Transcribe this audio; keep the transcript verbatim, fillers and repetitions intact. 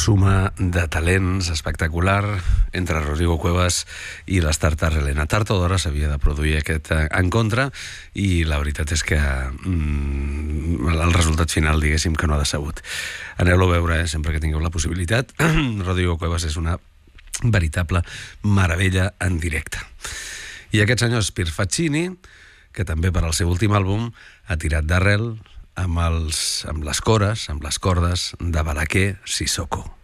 suma de talents espectacular entre Rodrigo Cuevas i les Tartars Helena. Tard o d'hora s'havia de produir aquest encontre i la veritat és que mm, el resultat final, diguéssim, que no ha decebut. Aneu-lo a veure, eh, sempre que tingueu la possibilitat. Rodrigo Cuevas és una veritable meravella en directe. I aquest senyor Pier Faccini, que també per al seu últim àlbum ha tirat d'arrel amb, els, amb les cores, amb les cordes de Balaké Sissoko.